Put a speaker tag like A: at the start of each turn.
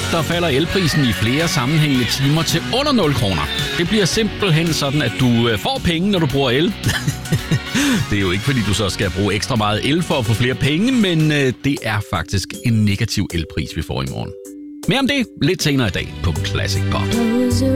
A: der falder elprisen i flere sammenhængende timer til under 0 kroner. Det bliver simpelthen sådan, at du får penge, når du bruger el. Det er jo ikke, fordi du så skal bruge ekstra meget el for at få flere penge, men det er faktisk en negativ elpris, vi får i morgen. Mere om det lidt senere i dag på Classic Pop.